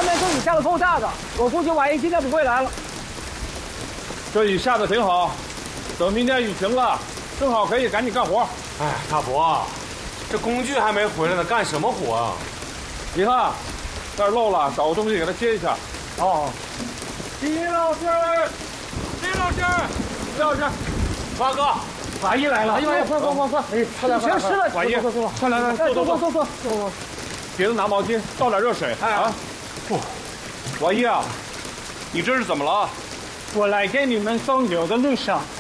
面这雨下的够大的，我估计瓦一今天不会来了。 这雨下的挺好，等明天雨停了，正好可以赶紧干活。 哎，大伯，这工具还没回来呢，干什么活啊？ 你看，这儿漏了，找个东西给它接一下。 哦， 李老师，李老师，李老师， 华哥， 瓦一来了！哎呦，快！哎，快来！全湿了！ 瓦一， 快来！坐！ 别人拿毛巾，倒点热水啊！不，瓦一啊，你这是怎么了？ 我来给你们送酒的路上